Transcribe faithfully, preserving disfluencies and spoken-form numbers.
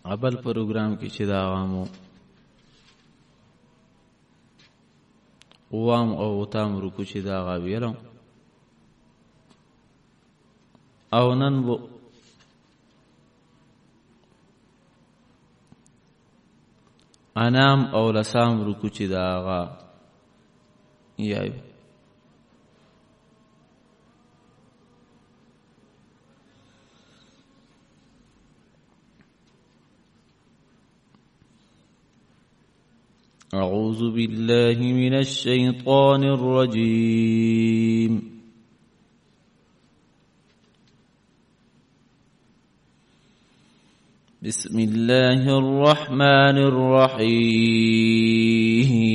ابل پروګرام کې چې دا عوامو قوام او تام رکو چې دا غاویلو او نن بو انام او لسام رکو چې دا غا یای أعوذ بالله من الشيطان الرجيم بسم الله الرحمن الرحيم